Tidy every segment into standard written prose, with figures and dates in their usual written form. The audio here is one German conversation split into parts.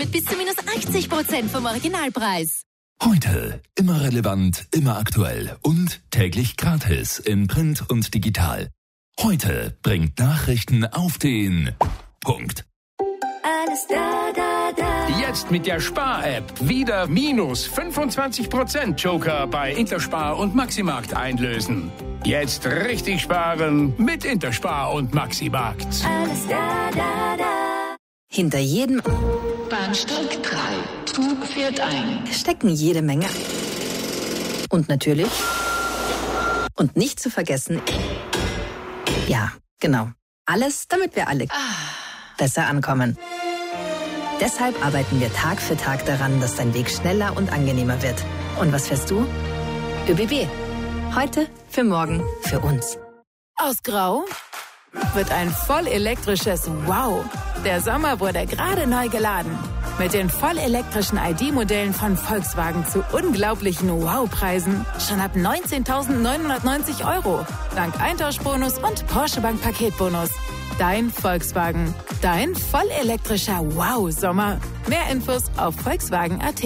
Bis zu minus 80% vom Originalpreis. Heute immer relevant, immer aktuell und täglich gratis in Print und digital. Heute bringt Nachrichten auf den Punkt. Alles da, da, da. Jetzt mit der Spar-App wieder minus 25% Joker bei Interspar und Maximarkt einlösen. Jetzt richtig sparen mit Interspar und Maximarkt. Alles da, da, da. Hinter jedem Bahnsteig 3. Zug fährt ein. stecken jede Menge. Und natürlich, und nicht zu vergessen, ja, genau, alles, damit wir alle besser ankommen. Deshalb arbeiten wir Tag für Tag daran, dass dein Weg schneller und angenehmer wird. Und was fährst du? ÖBB. Heute, für morgen, für uns. Aus Grau wird ein voll elektrisches Wow. Der Sommer wurde gerade neu geladen. Mit den voll elektrischen ID-Modellen von Volkswagen zu unglaublichen Wow-Preisen. Schon ab 19.990 €. Dank Eintauschbonus und Porsche Bank Paketbonus. Dein Volkswagen. Dein voll elektrischer Wow-Sommer. Mehr Infos auf Volkswagen.at.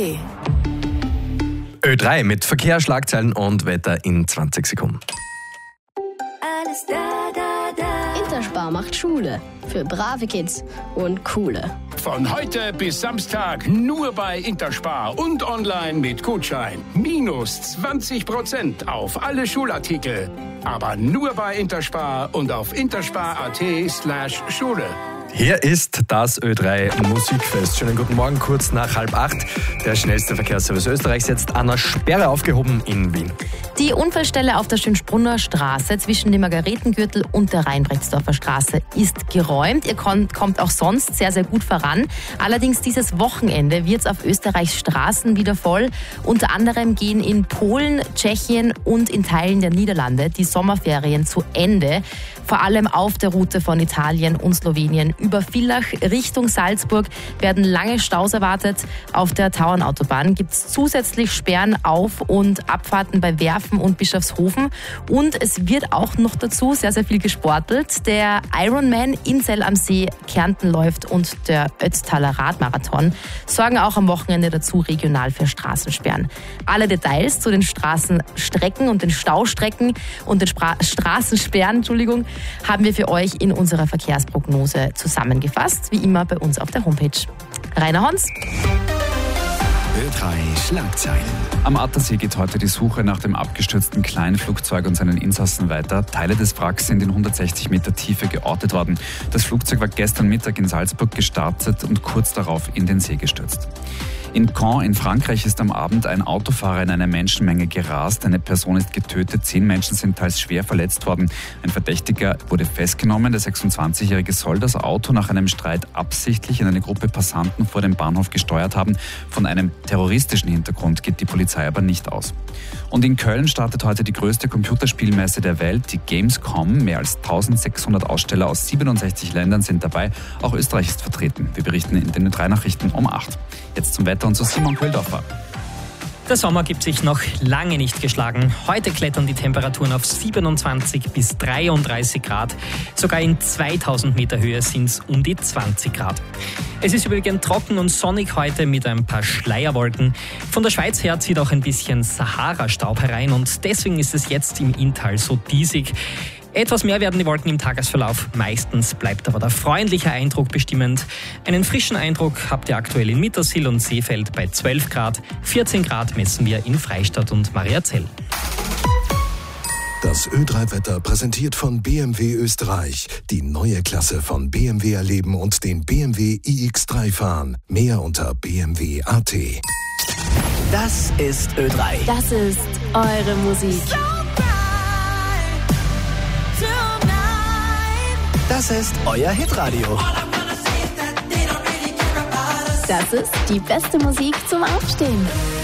Ö3 mit Verkehr, Schlagzeilen und Wetter in 20 Sekunden. Alles da, da, da. Interspar macht Schule für brave Kids und coole. Von heute bis Samstag nur bei Interspar und online mit Gutschein. Minus 20% auf alle Schulartikel. Aber nur bei Interspar und auf interspar.at/Schule. Hier ist das Ö3 Musikfest. Schönen guten Morgen, kurz nach 7:30. Der schnellste Verkehrsservice Österreichs jetzt an der Sperre aufgehoben in Wien. Die Unfallstelle auf der Schönbrunner Straße zwischen dem Margaretengürtel und der Rheinbrechtsdorfer Straße ist geräumt. Ihr kommt auch sonst sehr, sehr gut voran. Allerdings dieses Wochenende wird es auf Österreichs Straßen wieder voll. Unter anderem gehen in Polen, Tschechien und in Teilen der Niederlande die Sommerferien zu Ende. Vor allem auf der Route von Italien und Slowenien über Villach Richtung Salzburg werden lange Staus erwartet. Auf der Tauernautobahn gibt es zusätzlich Sperren auf und Abfahrten bei Werfen und Bischofshofen. Und es wird auch noch dazu sehr, sehr viel gesportelt. Der Ironman in Zell am See, Kärnten läuft und der Ötztaler Radmarathon sorgen auch am Wochenende dazu regional für Straßensperren. Alle Details zu den Straßenstrecken und den Staustrecken und den Straßensperren, haben wir für euch in unserer Verkehrsprognose zusammengefasst, wie immer bei uns auf der Homepage. Rainer Hons. Ö3 Schlagzeilen. Am Attersee geht heute die Suche nach dem abgestürzten Kleinflugzeug und seinen Insassen weiter. Teile des Wracks sind in 160 Meter Tiefe geortet worden. Das Flugzeug war gestern Mittag in Salzburg gestartet und kurz darauf in den See gestürzt. In Caen in Frankreich ist am Abend ein Autofahrer in eine Menschenmenge gerast. Eine Person ist getötet, 10 Menschen sind teils schwer verletzt worden. Ein Verdächtiger wurde festgenommen. Der 26-Jährige soll das Auto nach einem Streit absichtlich in eine Gruppe Passanten vor dem Bahnhof gesteuert haben. Von einem terroristischen Hintergrund geht die Polizei aber nicht aus. Und in Köln startet heute die größte Computerspielmesse der Welt, die Gamescom. Mehr als 1600 Aussteller aus 67 Ländern sind dabei. Auch Österreich ist vertreten. Wir berichten in den 3 Nachrichten um 8. Jetzt zum Wetter und zu Simon Köldorfer. Der Sommer gibt sich noch lange nicht geschlagen. Heute klettern die Temperaturen auf 27 bis 33 Grad. Sogar in 2000 Meter Höhe sind es um die 20 Grad. Es ist übrigens trocken und sonnig heute mit ein paar Schleierwolken. Von der Schweiz her zieht auch ein bisschen Sahara-Staub herein und deswegen ist es jetzt im Inntal so diesig. Etwas mehr werden die Wolken im Tagesverlauf. Meistens bleibt aber der freundliche Eindruck bestimmend. Einen frischen Eindruck habt ihr aktuell in Mittersill und Seefeld bei 12 Grad. 14 Grad messen wir in Freistadt und Mariazell. Das Ö3-Wetter präsentiert von BMW Österreich. Die neue Klasse von BMW erleben und den BMW iX3 fahren. Mehr unter BMW.at. Das ist Ö3. Das ist eure Musik. Das ist euer Hitradio. Das ist die beste Musik zum Aufstehen.